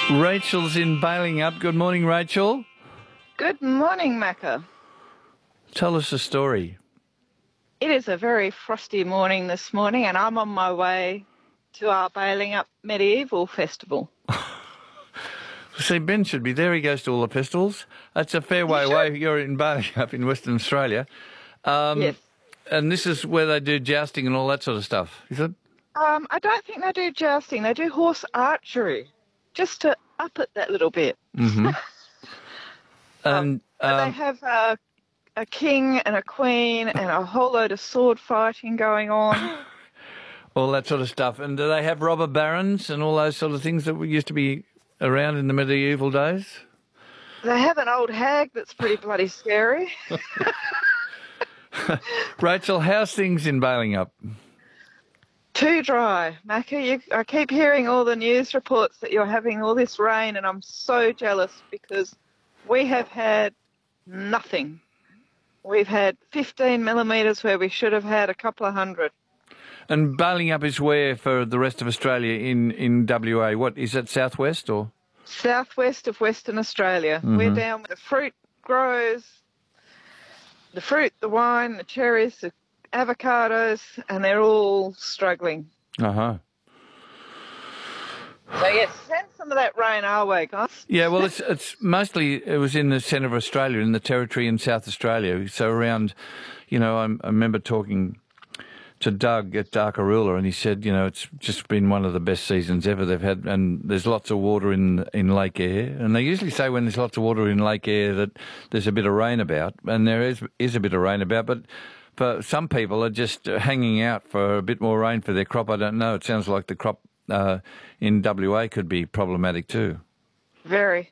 Rachel's in Bailing Up. Good morning, Rachel. Good morning, Macca. Tell us a story. It is a very frosty morning this morning, and I'm on my way to our Bailing Up Medieval Festival. See, Ben should be there. He goes to all the festivals. That's a fair way away. You're in Bailing Up in Western Australia. Yes. And this is where they do jousting and all that sort of stuff, is it? I don't think they do jousting. They do horse archery, just to up it that little bit. Mm-hmm. And They have a king and a queen and a whole load of sword fighting going on. all that sort of stuff. And do they have robber barons and all those sort of things that used to be around in the medieval days? They have an old hag that's pretty bloody scary. Rachel, how's things in Bailing Up? Too dry, Macca. I keep hearing all the news reports that you're having all this rain, and I'm so jealous because we have had nothing. We've had 15 millimetres where we should have had a couple of hundred. And Bailing Up is where for the rest of Australia in WA? What, is it southwest or? Southwest of Western Australia. Mm-hmm. We're down where the fruit grows, the fruit, the wine, the cherries, the avocados, and they're all struggling. Uh-huh. So, yes, send some of that rain our way, guys. Yeah, well, it's mostly, it was in the centre of Australia, in the Territory in South Australia. So around, I remember talking to Doug at Darkaroola, and he said, it's just been one of the best seasons ever they've had, and there's lots of water in Lake Eyre. And they usually say when there's lots of water in Lake Eyre that there's a bit of rain about, and there is a bit of rain about, but for some people are just hanging out for a bit more rain for their crop. I don't know. It sounds like the crop in WA could be problematic too. Very.